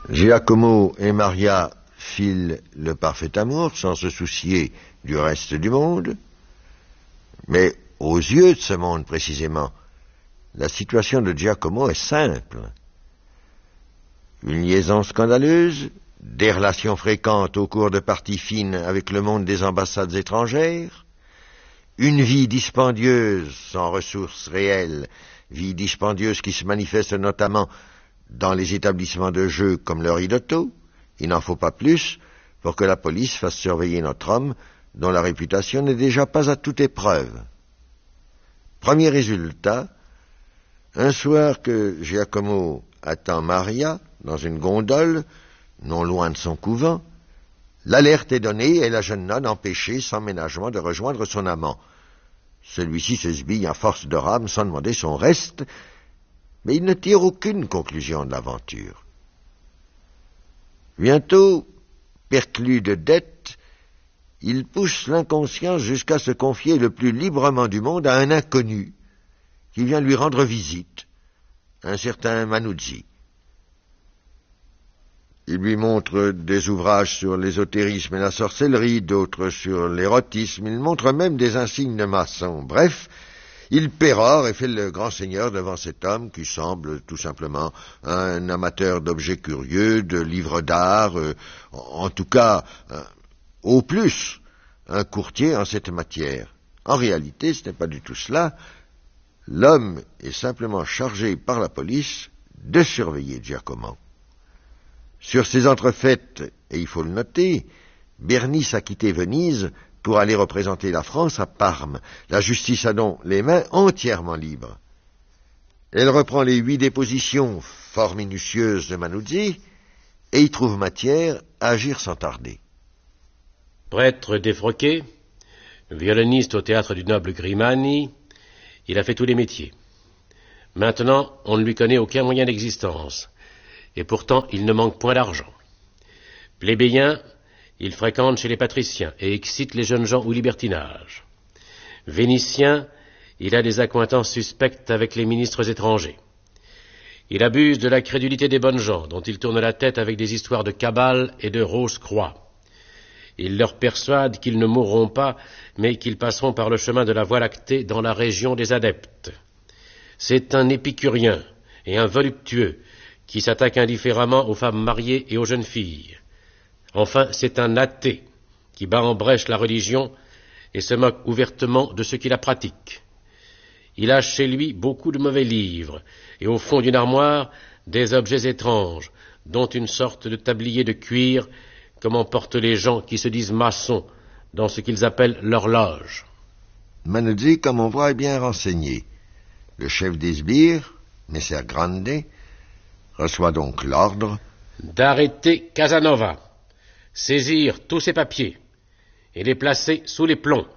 Giacomo et Maria filent le parfait amour sans se soucier du reste du monde. Mais aux yeux de ce monde précisément, la situation de Giacomo est simple. Une liaison scandaleuse, des relations fréquentes au cours de parties fines avec le monde des ambassades étrangères, une vie dispendieuse sans ressources réelles, vie dispendieuse qui se manifeste notamment dans les établissements de jeu comme le Ridotto. Il n'en faut pas plus pour que la police fasse surveiller notre homme dont la réputation n'est déjà pas à toute épreuve. Premier résultat, un soir que Giacomo attend Maria dans une gondole, non loin de son couvent, l'alerte est donnée et la jeune nonne empêchée sans ménagement de rejoindre son amant. Celui-ci se sbille en force de rame sans demander son reste, mais il ne tire aucune conclusion de l'aventure. Bientôt, perclus de dettes, il pousse l'inconscience jusqu'à se confier le plus librement du monde à un inconnu qui vient lui rendre visite, un certain Manuzzi. Il lui montre des ouvrages sur l'ésotérisme et la sorcellerie, d'autres sur l'érotisme. Il montre même des insignes de maçon. Bref, il pérore et fait le grand seigneur devant cet homme qui semble tout simplement un amateur d'objets curieux, de livres d'art, en tout cas, au plus, un courtier en cette matière. En réalité, ce n'est pas du tout cela. L'homme est simplement chargé par la police de surveiller Giacomo. Sur ces entrefaites, et il faut le noter, Bernice a quitté Venise pour aller représenter la France à Parme. La justice a donc les mains entièrement libres. Elle reprend les 8 dépositions fort minutieuses de Manuzzi et y trouve matière à agir sans tarder. Prêtre défroqué, violoniste au théâtre du noble Grimani, il a fait tous les métiers. Maintenant, on ne lui connaît aucun moyen d'existence, et pourtant il ne manque point d'argent. Plébéien, il fréquente chez les patriciens et excite les jeunes gens au libertinage. Vénitien, il a des accointances suspectes avec les ministres étrangers. Il abuse de la crédulité des bonnes gens, dont il tourne la tête avec des histoires de cabale et de rose-croix. Il leur persuade qu'ils ne mourront pas, mais qu'ils passeront par le chemin de la Voie lactée dans la région des adeptes. C'est un épicurien et un voluptueux qui s'attaque indifféremment aux femmes mariées et aux jeunes filles. Enfin, c'est un athée qui bat en brèche la religion et se moque ouvertement de ceux qui la pratiquent. Il a chez lui beaucoup de mauvais livres et au fond d'une armoire des objets étranges, dont une sorte de tablier de cuir comme en portent les gens qui se disent maçons dans ce qu'ils appellent leur loge. Manuzzi, comme on voit, est bien renseigné. Le chef des sbires, Messer Grande, reçoit donc l'ordre d'arrêter Casanova, saisir tous ses papiers et les placer sous les plombs.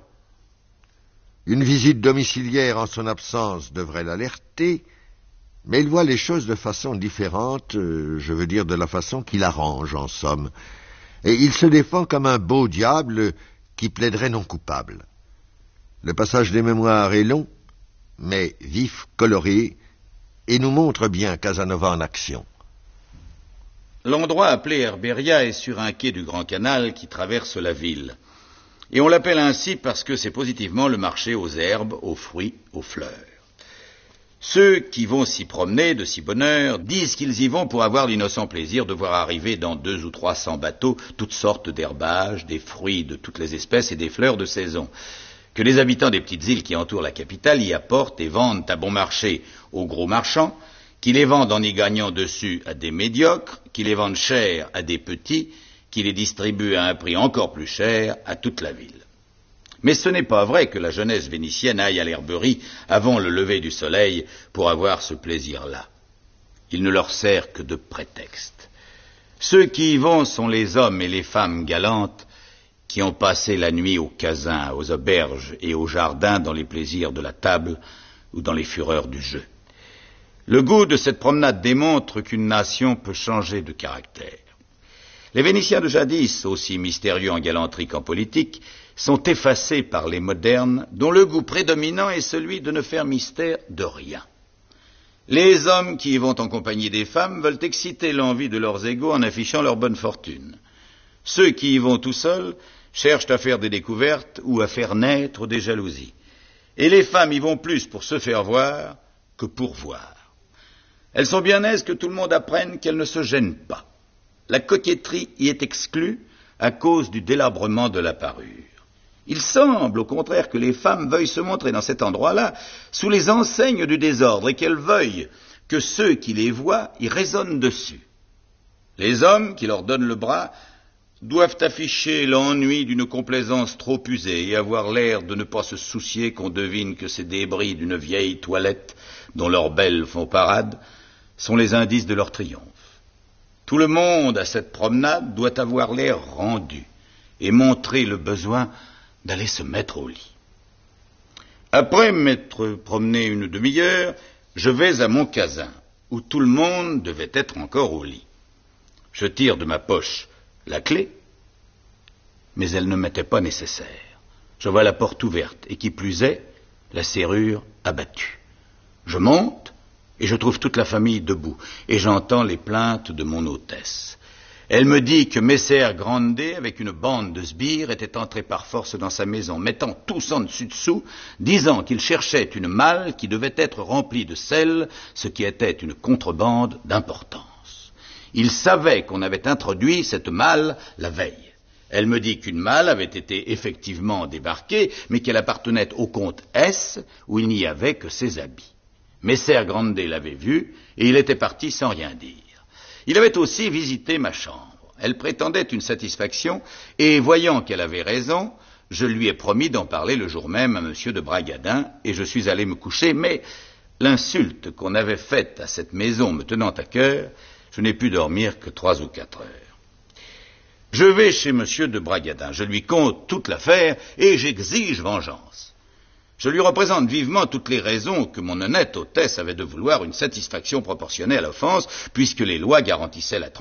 Une visite domiciliaire en son absence devrait l'alerter, mais il voit les choses de façon différente, je veux dire de la façon qu'il arrange, en somme. Et il se défend comme un beau diable qui plaiderait non coupable. Le passage des mémoires est long, mais vif, coloré, et nous montre bien Casanova en action. L'endroit appelé Herberia est sur un quai du Grand Canal qui traverse la ville. Et on l'appelle ainsi parce que c'est positivement le marché aux herbes, aux fruits, aux fleurs. Ceux qui vont s'y promener de si bonne heure disent qu'ils y vont pour avoir l'innocent plaisir de voir arriver dans 200 ou 300 bateaux toutes sortes d'herbages, des fruits de toutes les espèces et des fleurs de saison, que les habitants des petites îles qui entourent la capitale y apportent et vendent à bon marché aux gros marchands, qui les vendent en y gagnant dessus à des médiocres, qui les vendent cher à des petits, qui les distribuent à un prix encore plus cher à toute la ville. Mais ce n'est pas vrai que la jeunesse vénitienne aille à l'herberie avant le lever du soleil pour avoir ce plaisir-là. Il ne leur sert que de prétexte. Ceux qui y vont sont les hommes et les femmes galantes qui ont passé la nuit aux casins, aux auberges et aux jardins dans les plaisirs de la table ou dans les fureurs du jeu. Le goût de cette promenade démontre qu'une nation peut changer de caractère. Les Vénitiens de jadis, aussi mystérieux en galanterie qu'en politique, sont effacés par les modernes, dont le goût prédominant est celui de ne faire mystère de rien. Les hommes qui y vont en compagnie des femmes veulent exciter l'envie de leurs égaux en affichant leur bonne fortune. Ceux qui y vont tout seuls cherchent à faire des découvertes ou à faire naître des jalousies. Et les femmes y vont plus pour se faire voir que pour voir. Elles sont bien aises que tout le monde apprenne qu'elles ne se gênent pas. La coquetterie y est exclue à cause du délabrement de la parure. Il semble, au contraire, que les femmes veuillent se montrer dans cet endroit-là sous les enseignes du désordre et qu'elles veuillent que ceux qui les voient y raisonnent dessus. Les hommes qui leur donnent le bras doivent afficher l'ennui d'une complaisance trop usée et avoir l'air de ne pas se soucier qu'on devine que ces débris d'une vieille toilette dont leurs belles font parade sont les indices de leur triomphe. Tout le monde à cette promenade doit avoir l'air rendu et montrer le besoin d'aller se mettre au lit. Après m'être promené une demi-heure, je vais à mon casin, où tout le monde devait être encore au lit. Je tire de ma poche la clé, mais elle ne m'était pas nécessaire. Je vois la porte ouverte, et qui plus est, la serrure abattue. Je monte, et je trouve toute la famille debout, et j'entends les plaintes de mon hôtesse. Elle me dit que Messer Grande, avec une bande de sbires, était entré par force dans sa maison, mettant tous en dessus-dessous, disant qu'il cherchait une malle qui devait être remplie de sel, ce qui était une contrebande d'importance. Il savait qu'on avait introduit cette malle la veille. Elle me dit qu'une malle avait été effectivement débarquée, mais qu'elle appartenait au comte S, où il n'y avait que ses habits. Messer Grande l'avait vue, et il était parti sans rien dire. Il avait aussi visité ma chambre. Elle prétendait une satisfaction, et voyant qu'elle avait raison, je lui ai promis d'en parler le jour même à M. de Bragadin, et je suis allé me coucher, mais l'insulte qu'on avait faite à cette maison me tenant à cœur, je n'ai pu dormir que 3 ou 4 heures. Je vais chez M. de Bragadin, je lui conte toute l'affaire, et j'exige vengeance. Je lui représente vivement toutes les raisons que mon honnête hôtesse avait de vouloir une satisfaction proportionnée à l'offense, puisque les lois garantissaient la